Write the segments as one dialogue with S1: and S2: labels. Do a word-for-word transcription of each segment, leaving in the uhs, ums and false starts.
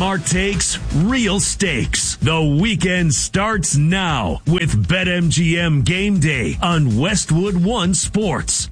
S1: Smart takes, real stakes. The weekend starts now with BetMGM Game Day on Westwood One Sports.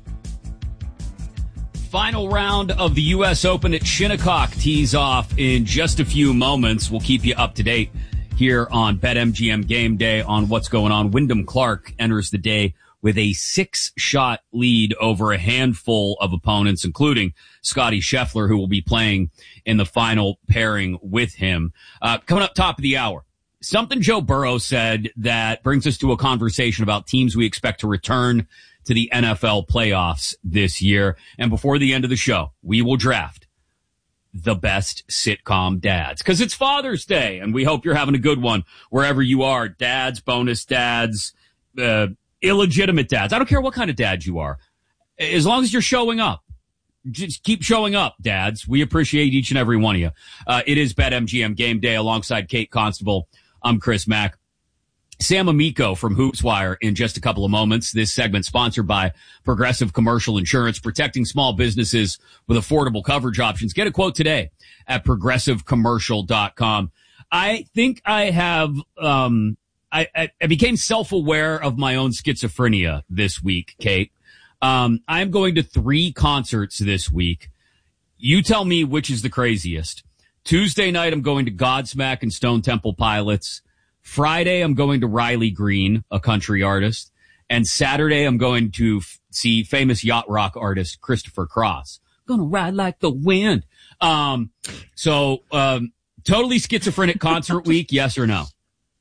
S2: Final round of the U S Open at Shinnecock tees off in just a few moments. We'll keep you up to date here on BetMGM Game Day on what's going on. Wyndham Clark enters the day with a six-shot lead over a handful of opponents, including Scotty Scheffler, who will be playing in the final pairing with him. Uh, coming up top of the hour, something Joe Burrow said that brings us to a conversation about teams we expect to return to the N F L playoffs this year. And before the end of the show, we will draft the best sitcom dads, because it's Father's Day, and we hope you're having a good one wherever you are. Dads, bonus dads, uh, illegitimate dads. I don't care what kind of dad you are. As long as you're showing up, just keep showing up, dads. We appreciate each and every one of you. Uh, it is BetMGM Game Day alongside Kate Constable. I'm Chris Mack. Sam Amico from HoopsWire in just a couple of moments. This segment sponsored by Progressive Commercial Insurance, protecting small businesses with affordable coverage options. Get a quote today at progressive commercial dot com. I think I have, um, I, I, I became self-aware of my own schizophrenia this week, Kate. Um, I'm going to three concerts this week. You tell me which is the craziest. Tuesday night, I'm going to Godsmack and Stone Temple Pilots. Friday, I'm going to Riley Green, a country artist. And Saturday, I'm going to f- see famous yacht rock artist Christopher Cross. Gonna ride like the wind. Um, so, um, totally schizophrenic concert week, yes or no?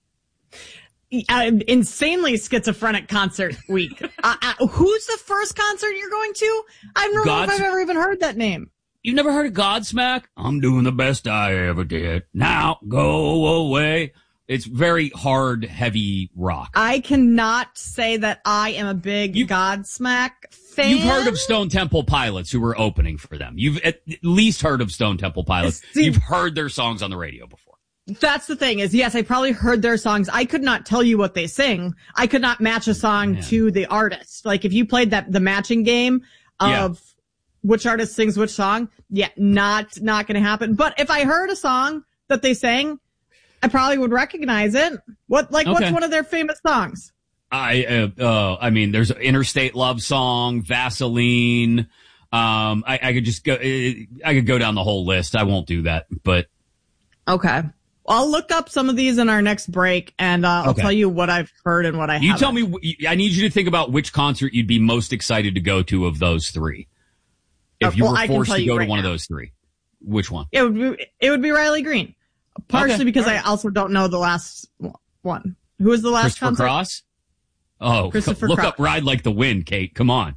S3: Uh, insanely schizophrenic concert week. uh, uh, who's the first concert you're going to? I don't know God's- if I've ever even heard that name.
S2: You've never heard of Godsmack? I'm doing the best I ever did. Now go away. It's very hard, heavy rock.
S3: I cannot say that I am a big you, Godsmack fan.
S2: You've heard of Stone Temple Pilots, who were opening for them. You've at least heard of Stone Temple Pilots. See, you've heard their songs on the radio before.
S3: That's the thing is, yes, I probably heard their songs. I could not tell you what they sing. I could not match a song Man. to the artist. Like if you played that, the matching game of yeah. which artist sings which song, yeah, not, not going to happen. But if I heard a song that they sang, I probably would recognize it. What, like, okay. what's one of their famous songs?
S2: I, uh, uh, I mean, there's an Interstate Love Song, Vaseline. Um, I, I could just go, I could go down the whole list. I won't do that, but.
S3: Okay. I'll look up some of these in our next break, and uh, I'll okay. tell you what I've heard and what I haven't.
S2: You tell me, I need you to think about which concert you'd be most excited to go to of those three. If you uh, well, were forced to go right to one now. of those three, which one?
S3: It would be, it would be Riley Green. Partially okay. because right. I also don't know the last one. Who was the last
S2: Christopher
S3: concert?
S2: Cross? Oh, Christopher look Cross. up Ride Like the Wind, Kate. Come on.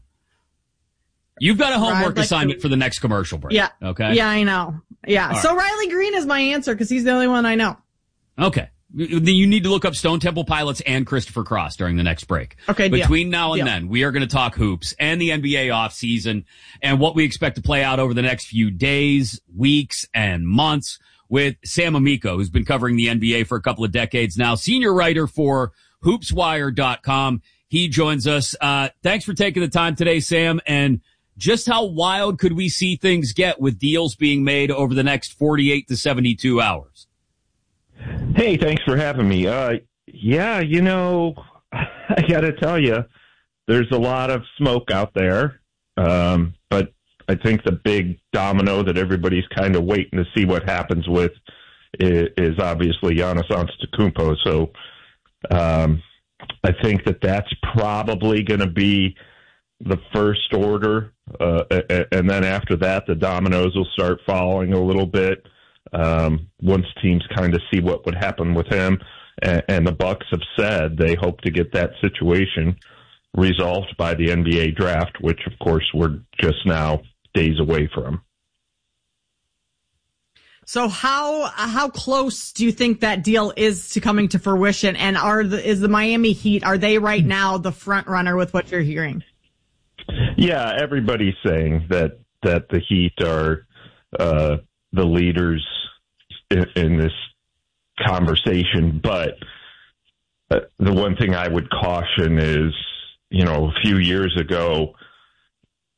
S2: You've got a homework like assignment the, for the next commercial break.
S3: Yeah.
S2: Okay.
S3: Yeah, I know. Yeah. All so right. Riley Green is my answer because he's the only one I know.
S2: Okay. You need to look up Stone Temple Pilots and Christopher Cross during the next break.
S3: Okay.
S2: Between
S3: deal.
S2: now and
S3: deal.
S2: then, we are going to talk hoops and the N B A offseason and what we expect to play out over the next few days, weeks, and months with Sam Amico, who's been covering the N B A for a couple of decades now, senior writer for hoops wire dot com. He joins us. Uh, thanks for taking the time today, Sam. And just how wild could we see things get with deals being made over the next forty-eight to seventy-two hours?
S4: Hey, thanks for having me. Uh, yeah, you know, I got to tell you, there's a lot of smoke out there. Um, but I think the big domino that everybody's kind of waiting to see what happens with is, is obviously Giannis Antetokounmpo. So um, I think that that's probably going to be the first order. Uh, and then after that, the dominoes will start falling a little bit. Um, once teams kind of see what would happen with him, and, and the Bucks have said they hope to get that situation resolved by the N B A draft, which of course we're just now days away from.
S3: So how how close do you think that deal is to coming to fruition? And are the, is the Miami Heat, are they right now the front runner with what you're hearing?
S4: Yeah, everybody's saying that that the Heat are uh, the leaders in, in this conversation, but uh, the one thing I would caution is, you know, a few years ago,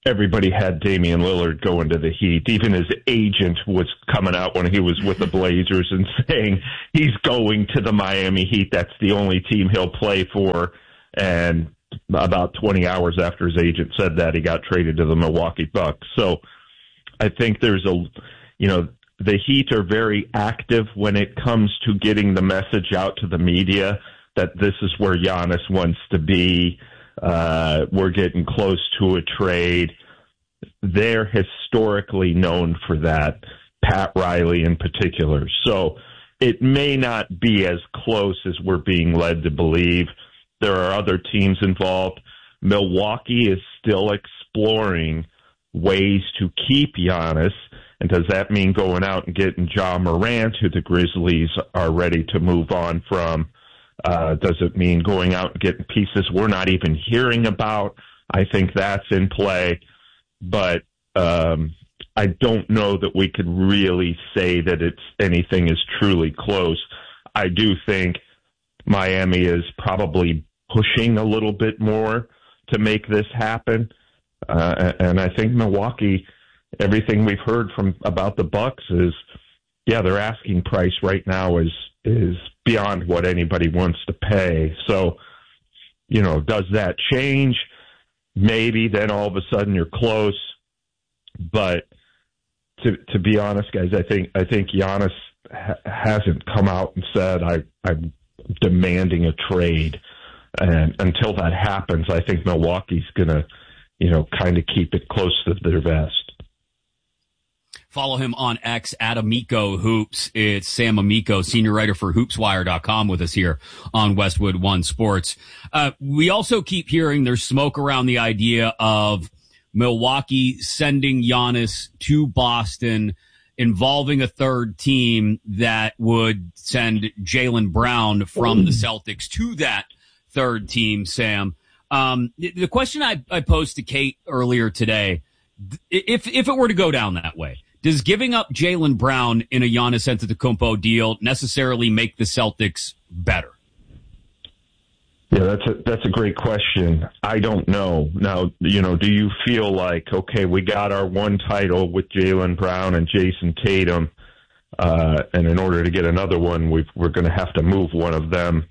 S4: everybody had Damian Lillard going to the Heat. Even his agent was coming out when he was with the Blazers and saying he's going to the Miami Heat. That's the only team he'll play for. And about twenty hours after his agent said that, he got traded to the Milwaukee Bucks. So I think there's a, you know, the Heat are very active when it comes to getting the message out to the media that this is where Giannis wants to be. Uh, we're getting close to a trade. They're historically known for that, Pat Riley in particular. So it may not be as close as we're being led to believe. There are other teams involved. Milwaukee is still exploring ways to keep Giannis. And does that mean going out and getting Ja Morant, who the Grizzlies are ready to move on from? Uh, does it mean going out and getting pieces we're not even hearing about? I think that's in play. But um, I don't know that we could really say that it's anything is truly close. I do think Miami is probably pushing a little bit more to make this happen. Uh, and I think Milwaukee, everything we've heard from about the Bucks is, yeah, their asking price right now is is beyond what anybody wants to pay. So, you know, does that change? Maybe then all of a sudden you're close. But to to be honest, guys, I think I think Giannis ha- hasn't come out and said I I'm demanding a trade. And until that happens, I think Milwaukee's going to, you know, kind of keep it close to their vest.
S2: Follow him on X at Amico Hoops. It's Sam Amico, senior writer for hoops wire dot com, with us here on Westwood One Sports. Uh, we also keep hearing there's smoke around the idea of Milwaukee sending Giannis to Boston, involving a third team that would send Jaylen Brown from the Celtics to that third team, Sam. Um, the question I, I posed to Kate earlier today, if if it were to go down that way, does giving up Jaylen Brown in a Giannis Antetokounmpo deal necessarily make the Celtics better?
S4: Yeah, that's a that's a great question. I don't know. Now, you know, do you feel like, okay, we got our one title with Jaylen Brown and Jason Tatum, uh, and in order to get another one, we've, we're going to have to move one of them?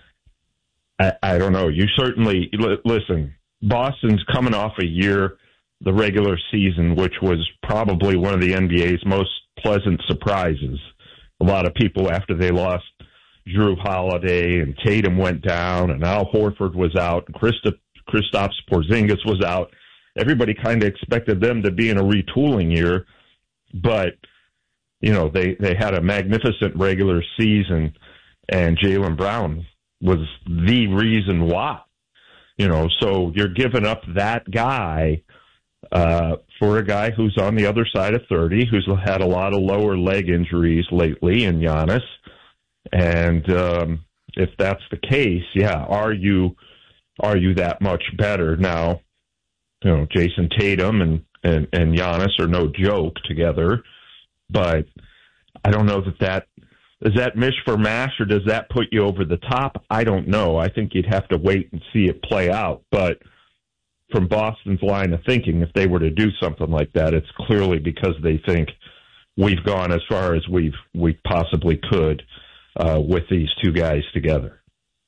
S4: I, I don't know. You certainly, l- listen, Boston's coming off a year, the regular season, which was probably one of the N B A's most pleasant surprises. A lot of people, after they lost Drew Holiday and Tatum went down and Al Horford was out and Christoph, Kristaps Porzingis was out, everybody kind of expected them to be in a retooling year. But, you know, they, they had a magnificent regular season, and Jaylen Brown was the reason why. You know, so you're giving up that guy uh, for a guy who's on the other side of thirty, who's had a lot of lower leg injuries lately in Giannis. And um, if that's the case, yeah, are you are you that much better? Now, you know, Jason Tatum and, and, and Giannis are no joke together, but I don't know that that is that mish for mash, or does that put you over the top? I don't know. I think you'd have to wait and see it play out. But from Boston's line of thinking, if they were to do something like that, it's clearly because they think we've gone as far as we've we possibly could uh, with these two guys together.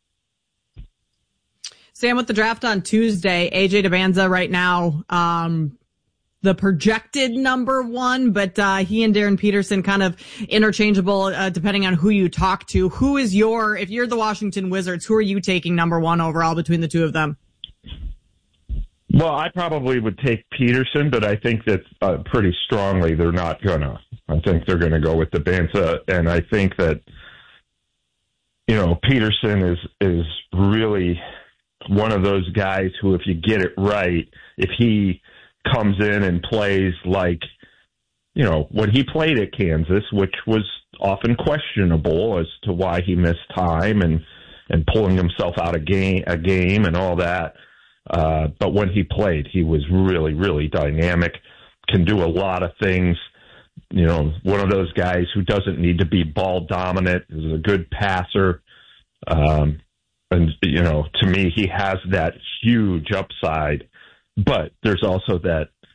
S3: Sam, with the draft on Tuesday, A J Debanza right now, um, the projected number one, but uh, he and Darren Peterson kind of interchangeable uh, depending on who you talk to. Who is your, if you're the Washington Wizards, who are you taking number one overall between the two of them?
S4: Well, I probably would take Peterson, but I think that uh, pretty strongly they're not gonna. I think they're gonna go with Debanza, and I think that, you know, Peterson is is really one of those guys who, if you get it right, if he comes in and plays like, you know, when he played at Kansas, which was often questionable as to why he missed time and, and pulling himself out of game, a game and all that. Uh, but when he played, he was really, really dynamic, can do a lot of things. You know, one of those guys who doesn't need to be ball dominant, is a good passer. Um, and, you know, to me, he has that huge upside. But there's also that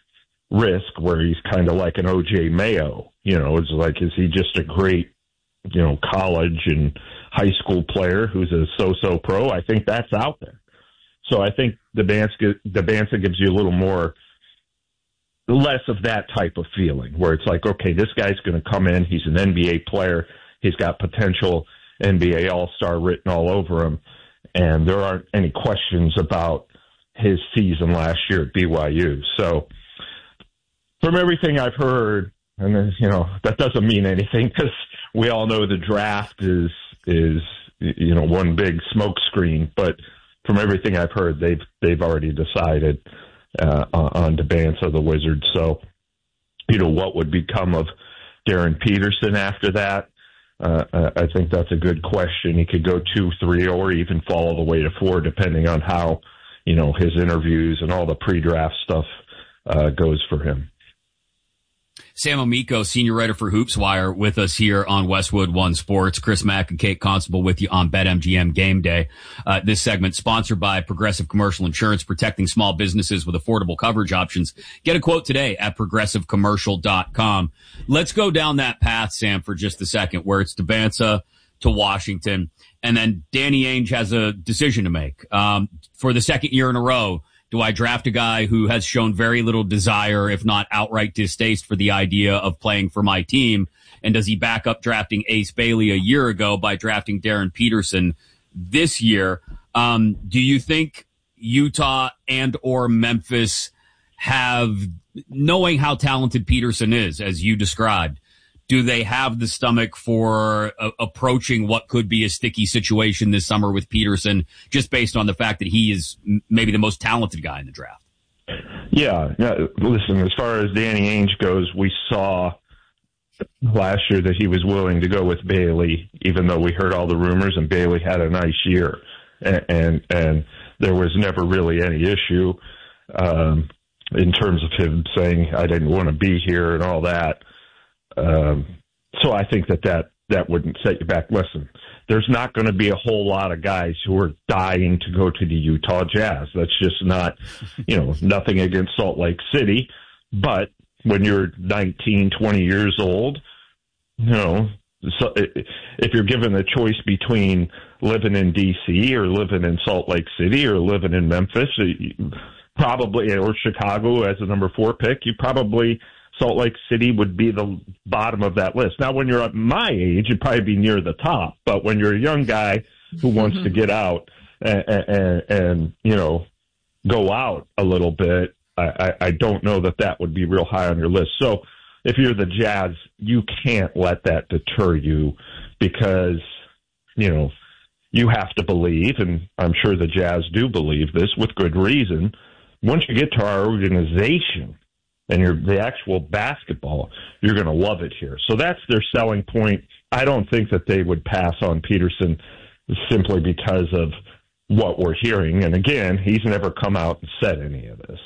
S4: risk where he's kind of like an O J Mayo. You know, it's like, is he just a great, you know, college and high school player who's a so-so pro? I think that's out there. So I think Dybantsa, Dybantsa gives you a little more, less of that type of feeling where it's like, okay, this guy's going to come in. He's an N B A player. He's got potential N B A All-Star written all over him. And there aren't any questions about his season last year at B Y U. So from everything I've heard, and you know, that doesn't mean anything because we all know the draft is, is, you know, one big smoke screen, but from everything I've heard, they've they've already decided uh, on Dybantsa of the Wizards. So, you know, what would become of Darren Peterson after that? Uh, I think that's a good question. He could go two, three, or even fall all the way to four, depending on how, you know, his interviews and all the pre-draft stuff uh, goes for him.
S2: Sam Amico, senior writer for HoopsWire, with us here on Westwood One Sports. Chris Mack and Kate Constable with you on BetMGM Game Day. Uh, this segment sponsored by Progressive Commercial Insurance, protecting small businesses with affordable coverage options. Get a quote today at progressive commercial dot com. Let's go down that path, Sam, for just a second, where it's Dybantsa to Washington, and then Danny Ainge has a decision to make. Um, for the second year in a row, do I draft a guy who has shown very little desire, if not outright distaste for the idea of playing for my team? And does he back up drafting Ace Bailey a year ago by drafting Darren Peterson this year? Um, do you think Utah and or Memphis have, knowing how talented Peterson is, as you described, do they have the stomach for uh, approaching what could be a sticky situation this summer with Peterson, just based on the fact that he is m- maybe the most talented guy in the draft?
S4: Yeah. yeah. Listen, as far as Danny Ainge goes, we saw last year that he was willing to go with Bailey, even though we heard all the rumors, and Bailey had a nice year. And, and, and there was never really any issue um, in terms of him saying, I didn't want to be here and all that. Um, so I think that, that that wouldn't set you back. Listen, there's not going to be a whole lot of guys who are dying to go to the Utah Jazz. That's just not, you know, nothing against Salt Lake City. But when you're nineteen, twenty years old, you know, so if you're given the choice between living in D C or living in Salt Lake City or living in Memphis, probably, or Chicago as a number four pick, you probably, Salt Lake City would be the bottom of that list. Now, when you're at my age, you'd probably be near the top. But when you're a young guy who wants to get out and, and, and you know, go out a little bit, I, I, I don't know that that would be real high on your list. So if you're the Jazz, you can't let that deter you because, you know, you have to believe, and I'm sure the Jazz do believe this with good reason, once you get to our organization, and you're the actual basketball, you're going to love it here. So that's their selling point. I don't think that they would pass on Peterson simply because of what we're hearing. And again, he's never come out and said any of this.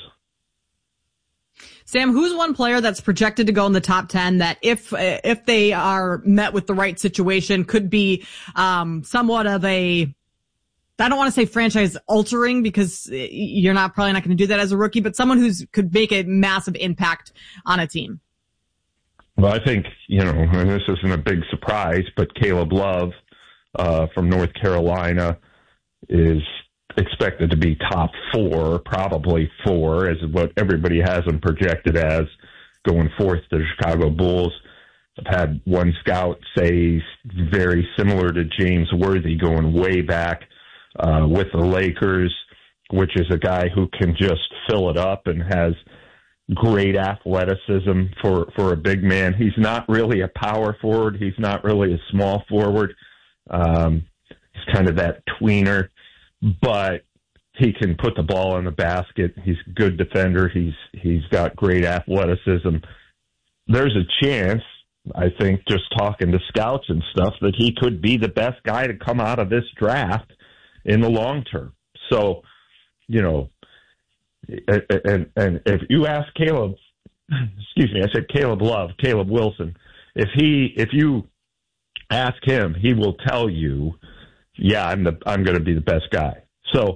S3: Sam, who's one player that's projected to go in the top ten that if if they are met with the right situation could be um, somewhat of a, I don't want to say franchise altering because you're not probably not going to do that as a rookie, but someone who's could make a massive impact on a team?
S4: Well, I think, you know, and this isn't a big surprise, but Caleb Love uh, from North Carolina is expected to be top four, probably four, as what everybody has him projected as going forth to the Chicago Bulls. I've had one scout say he's very similar to James Worthy going way back Uh, with the Lakers, which is a guy who can just fill it up and has great athleticism for, for a big man. He's not really a power forward. He's not really a small forward. Um, he's kind of that tweener, but he can put the ball in the basket. He's a good defender. He's he's got great athleticism. There's a chance, I think, just talking to scouts and stuff, that he could be the best guy to come out of this draft in the long term. So, you know, and and if you ask Caleb, excuse me, I said Caleb Love, Caleb Wilson, if he if you ask him, he will tell you, yeah, I'm the I'm going to be the best guy. So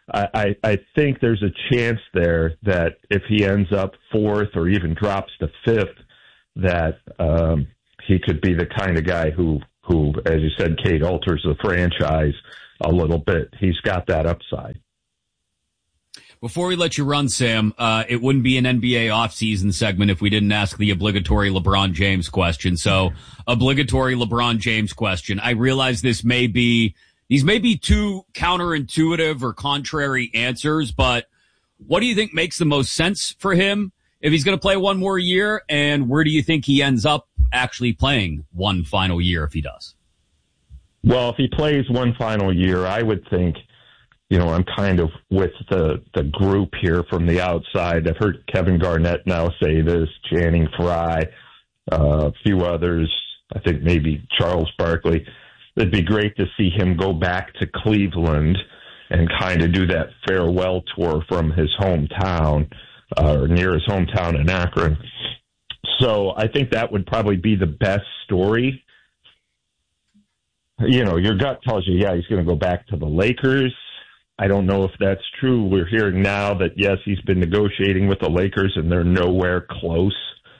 S4: I, I, I think there's a chance there that if he ends up fourth or even drops to fifth, that um, he could be the kind of guy who, who, as you said, Kate, alters the franchise a little bit. He's got that upside.
S2: Before we let you run, Sam, uh, it wouldn't be an N B A offseason segment if we didn't ask the obligatory LeBron James question. So, obligatory LeBron James question. I realize this may be, these may be two counterintuitive or contrary answers, but what do you think makes the most sense for him if he's going to play one more year? And where do you think he ends up actually playing one final year if he does?
S4: Well, if he plays one final year, I would think, you know, I'm kind of with the, the group here from the outside. I've heard Kevin Garnett now say this, Channing Frye, uh, a few others, I think maybe Charles Barkley. It'd be great to see him go back to Cleveland and kind of do that farewell tour from his hometown, uh, or near his hometown in Akron. So I think that would probably be the best story. You know, your gut tells you, yeah, he's going to go back to the Lakers. I don't know if that's true. We're hearing now that, yes, he's been negotiating with the Lakers and they're nowhere close.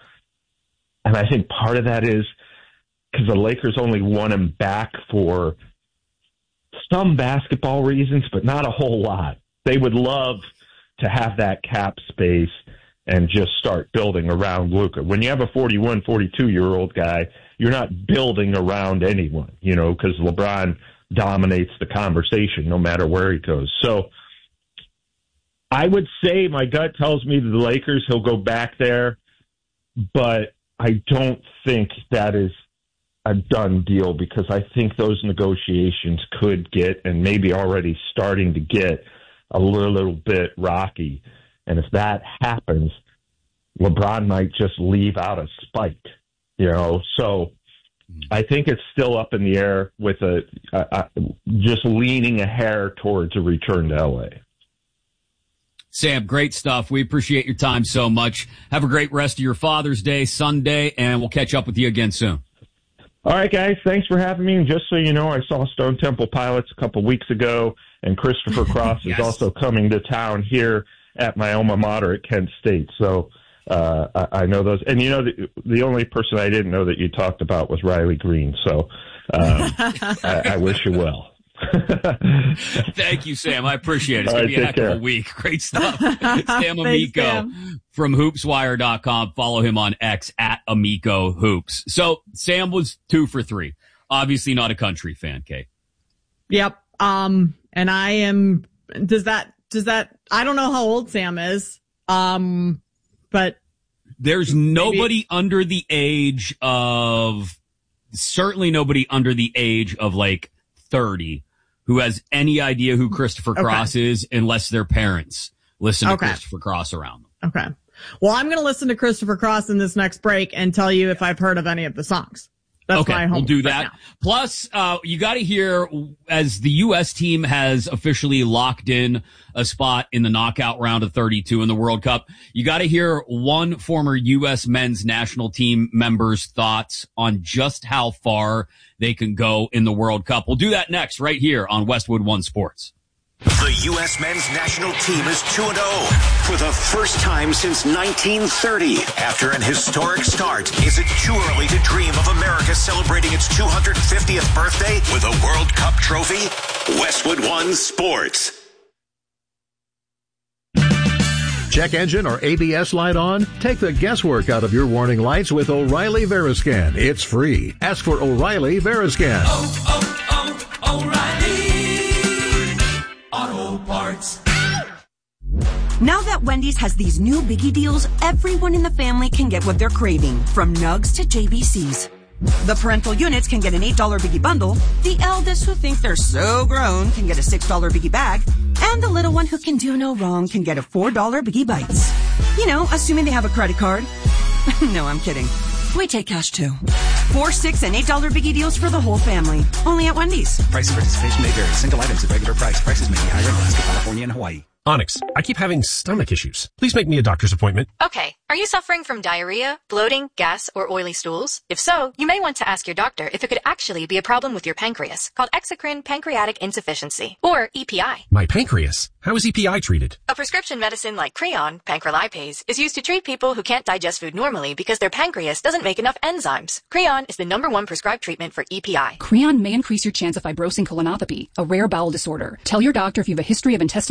S4: And I think part of that is because the Lakers only want him back for some basketball reasons, but not a whole lot. They would love to have that cap space and just start building around Luka. When you have a forty-one, forty-two-year-old guy, you're not building around anyone, you know, because LeBron dominates the conversation no matter where he goes. So I would say my gut tells me the Lakers, he'll go back there, but I don't think that is a done deal because I think those negotiations could get, and maybe already starting to get, a little, little bit rocky. And if that happens, LeBron might just leave out of spite, you know, so I think it's still up in the air with a, a, a just leaning a hair towards a return to L A.
S2: Sam, great stuff. We appreciate your time so much. Have a great rest of your Father's Day, Sunday, and we'll catch up with you again soon.
S4: All right, guys. Thanks for having me. And just so you know, I saw Stone Temple Pilots a couple weeks ago, and Christopher Cross yes. is also coming to town here at my alma mater at Kent State. So Uh, I, I know those, and you know the, the only person I didn't know that you talked about was Riley Green. So um, I, I wish you well.
S2: Thank you, Sam. I appreciate it. It's
S4: All
S2: gonna
S4: right,
S2: be a heck
S4: care.
S2: of a week. Great stuff. Sam Amico
S3: Sam.
S2: from Hoops Wire dot com. Follow him on X at Amico Hoops. So Sam was two for three. Obviously not a country fan, Kate.
S3: Yep. Um, and I am. Does that? Does that? I don't know how old Sam is. Um. But
S2: there's nobody maybe. under the age of, certainly nobody under the age of like thirty who has any idea who Christopher Cross okay. is unless their parents listen to okay. Christopher Cross around them.
S3: Okay. Well, I'm going to listen to Christopher Cross in this next break and tell you if I've heard of any of the songs. That's
S2: okay,
S3: my
S2: we'll do that.
S3: Right
S2: Plus, uh, you got to hear, as the U S team has officially locked in a spot in the knockout round of thirty-two in the World Cup, you got to hear one former U S men's national team member's thoughts on just how far they can go in the World Cup. We'll do that next, right here on Westwood One Sports.
S5: The U S men's national team is two and oh for the first time since nineteen thirty. After an historic start, is it too early to dream of America celebrating its two hundred fiftieth birthday with a World Cup trophy? Westwood One Sports.
S6: Check engine or A B S light on? Take the guesswork out of your warning lights with O'Reilly Veriscan. It's free. Ask for O'Reilly Veriscan.
S7: Oh, oh, oh, O'Reilly Auto Parts.
S8: Now that Wendy's has these new biggie deals, everyone in the family can get what they're craving, from Nugs to J B Cs. The parental units can get an eight dollar biggie bundle, the eldest who think they're so grown can get a six dollar biggie bag, and the little one who can do no wrong can get a four dollar biggie bites. You know, assuming they have a credit card. No, I'm kidding. We take cash too. Four, six, and eight dollar biggie deals for the whole family. Only at Wendy's.
S9: Price and participation may vary. Single items at regular price. Prices may be higher in Alaska, California, and Hawaii. Onyx, I keep having stomach issues. Please make me a doctor's appointment.
S10: Okay. Are you suffering from diarrhea, bloating, gas, or oily stools? If so, you may want to ask your doctor if it could actually be a problem with your pancreas, called exocrine pancreatic insufficiency, or E P I.
S9: My pancreas? How is E P I treated?
S10: A prescription medicine like Creon, pancrelipase, is used to treat people who can't digest food normally because their pancreas doesn't make enough enzymes. Creon is the number one prescribed treatment for E P I.
S11: Creon may increase your chance of fibrosing colonopathy, a rare bowel disorder. Tell your doctor if you have a history of intestinal